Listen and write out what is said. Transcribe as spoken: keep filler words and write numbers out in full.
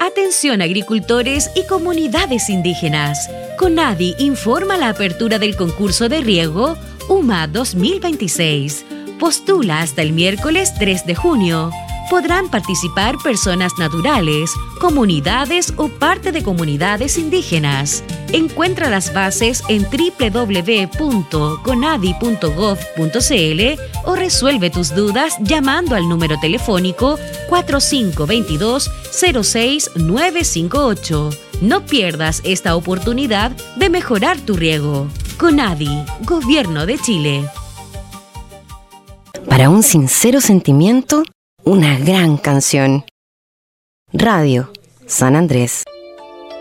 Atención agricultores y comunidades indígenas. CONADI informa la apertura del concurso de riego U M A dos mil veintiséis. Postula hasta el miércoles tres de junio. Podrán participar personas naturales, comunidades o parte de comunidades indígenas. Encuentra las bases en doble u doble u doble u punto conadi punto gov punto c l o resuelve tus dudas llamando al número telefónico cuatro cinco dos dos, cero seis nueve cinco ocho. No pierdas esta oportunidad de mejorar tu riego. CONADI, Gobierno de Chile. Para un sincero sentimiento, una gran canción. Radio San Andrés.